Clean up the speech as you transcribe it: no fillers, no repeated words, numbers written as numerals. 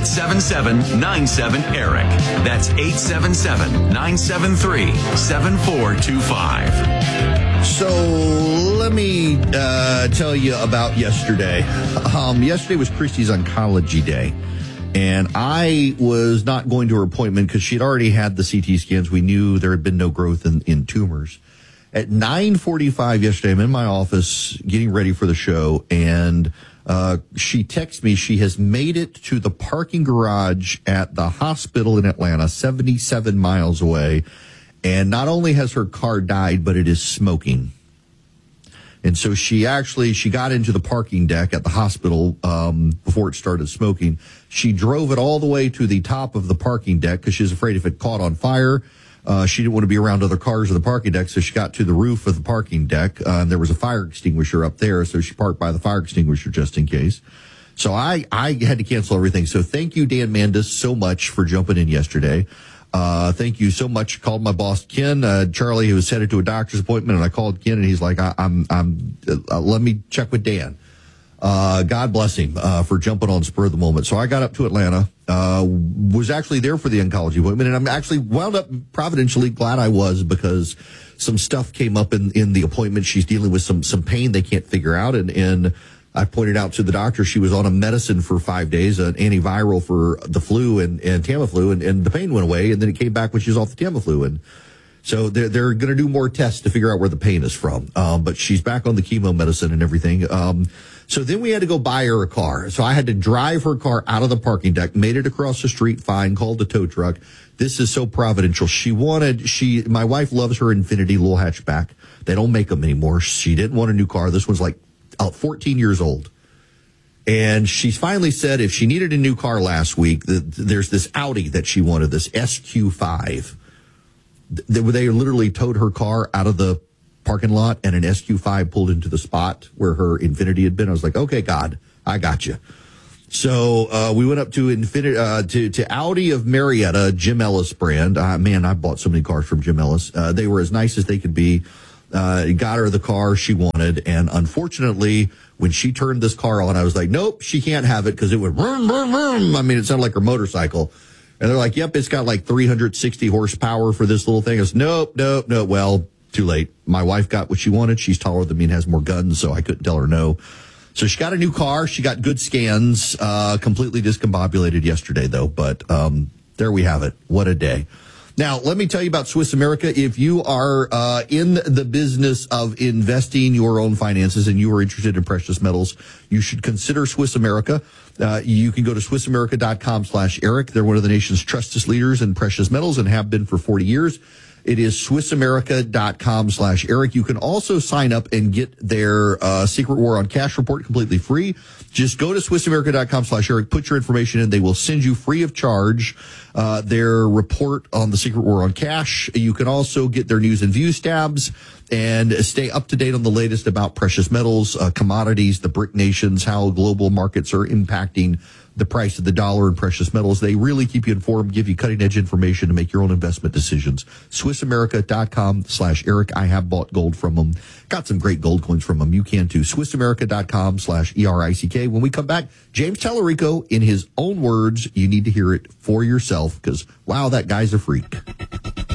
877-97-ERIC. That's 877-973-7425. So let me tell you about yesterday. Yesterday was Christy's oncology day, and I was not going to her appointment because she'd already had the CT scans. We knew there had been no growth in tumors. At 9:45 yesterday, I'm in my office getting ready for the show, and she texts me she has made it to the parking garage at the hospital in Atlanta, 77 miles away. And not only has her car died, but it is smoking. And so she got into the parking deck at the hospital before it started smoking. She drove it all the way to the top of the parking deck because she was afraid if it caught on fire, she didn't want to be around other cars on the parking deck. So she got to the roof of the parking deck. And there was a fire extinguisher up there. So she parked by the fire extinguisher just in case. So I had to cancel everything. So thank you, Dan Mandis, so much for jumping in yesterday. Thank you so much. Called my boss, Ken. Charlie, who was headed to a doctor's appointment, and I called Ken, and he's like, let me check with Dan. God bless him, for jumping on spur of the moment. So I got up to Atlanta, was actually there for the oncology appointment, and I'm actually wound up providentially glad I was because some stuff came up in the appointment. She's dealing with some pain they can't figure out, and I pointed out to the doctor she was on a medicine for 5 days, an antiviral for the flu and Tamiflu, and the pain went away, and then it came back when she was off the Tamiflu. And so they're going to do more tests to figure out where the pain is from. But she's back on the chemo medicine and everything. So then we had to go buy her a car. So I had to drive her car out of the parking deck, made it across the street fine, called the tow truck. This is so providential. My wife loves her Infiniti little hatchback. They don't make them anymore. She didn't want a new car. This one's like 14 years old. And she's finally said if she needed a new car last week, there's this Audi that she wanted, this SQ5. They literally towed her car out of the parking lot, and an SQ5 pulled into the spot where her Infiniti had been. I was like, okay, God, I got you. So we went up to to Audi of Marietta, Jim Ellis brand. Man, I bought so many cars from Jim Ellis. They were as nice as they could be. Got her the car she wanted, and unfortunately, when she turned this car on, I was like, nope, she can't have it because it went vroom, vroom, vroom. I mean, it sounded like her motorcycle. And they're like, yep, it's got like 360 horsepower for this little thing. I was, nope. Well, too late. My wife got what she wanted. She's taller than me and has more guns, so I couldn't tell her no. So she got a new car. She got good scans, completely discombobulated yesterday, though. But there we have it. What a day. Now, let me tell you about Swiss America. If you are in the business of investing your own finances and you are interested in precious metals, you should consider Swiss America. You can go to SwissAmerica.com/Eric. They're one of the nation's trusted leaders in precious metals and have been for 40 years. It is SwissAmerica.com/Eric. You can also sign up and get their Secret War on Cash report completely free. Just go to SwissAmerica.com/Eric, put your information in. They will send you free of charge their report on the Secret War on Cash. You can also get their news and views tabs and stay up to date on the latest about precious metals, commodities, the BRIC nations, how global markets are impacting the price of the dollar and precious metals. They really keep you informed, give you cutting-edge information to make your own investment decisions. SwissAmerica.com/Eric. I have bought gold from them. Got some great gold coins from them. You can too. SwissAmerica.com/ERICK. When we come back, James Tallarico, in his own words, you need to hear it for yourself because, wow, that guy's a freak.